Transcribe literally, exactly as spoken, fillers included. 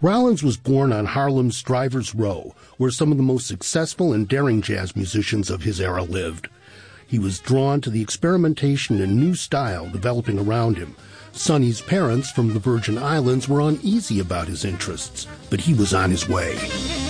Rollins was born on Harlem's Drivers Row, where some of the most successful and daring jazz musicians of his era lived. He was drawn to the experimentation and new style developing around him. Sonny's parents from the Virgin Islands were uneasy about his interests, but he was on his way.